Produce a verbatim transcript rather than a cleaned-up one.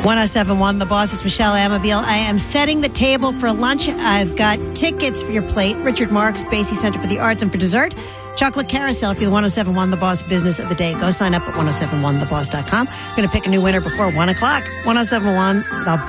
one oh seven point one The Boss. It's Michelle Amabile. I am setting the table for lunch. I've got tickets for your plate. Richard Marks, Basie Center for the Arts, and for dessert, chocolate carousel for the one oh seven point one The Boss business of the day. Go sign up at ten seventy-one the boss dot com. We're going to pick a new winner before one o'clock. ten seventy-one The